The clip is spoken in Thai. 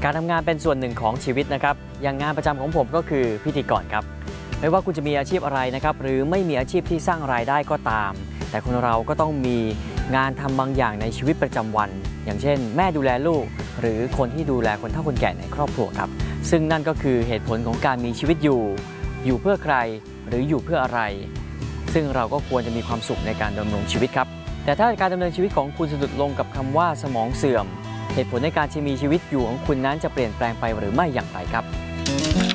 การทำงานเป็นส่วนหนึ่งของชีวิตนะครับอย่างงานประจำของผมก็คือพิธีกรครับไม่ว่าคุณจะมีอาชีพอะไรนะครับหรือไม่มีอาชีพที่สร้างรายได้ก็ตามแต่คนเราก็ต้องมีงานทำบางอย่างในชีวิตประจำวันอย่างเช่นแม่ดูแลลูกหรือคนที่ดูแลคนเฒ่าคนแก่ในครอบครัวครับซึ่งนั่นก็คือเหตุผลของการมีชีวิตอยู่เพื่อใครหรืออยู่เพื่ออะไรซึ่งเราก็ควรจะมีความสุขในการดำรงชีวิตครับแต่ถ้าการดำเนินชีวิตของคุณสะดุดลงกับคำว่าสมองเสื่อมเหตุผลในการมีชีวิตอยู่ของคุณนั้นจะเปลี่ยนแปลงไปหรือไม่อย่างไรครับ